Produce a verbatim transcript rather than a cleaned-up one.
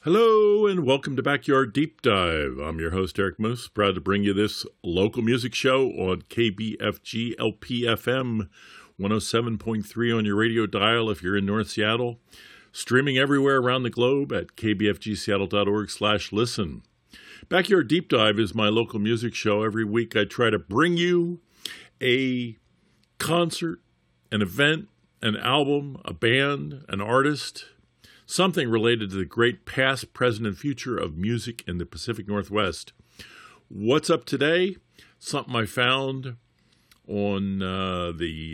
Hello and welcome to Backyard Deep Dive. I'm your host, Eric Moose, proud to bring you this local music show on K B F G L P F M one oh seven point three on your radio dial if you're in North Seattle, streaming everywhere around the globe at k b f g seattle dot org slash listen. Backyard Deep Dive is my local music show. Every week I try to bring you a concert, an event, an album, a band, an artist, something related to the great past, present, and future of music in the Pacific Northwest. What's up today? Something I found on uh, the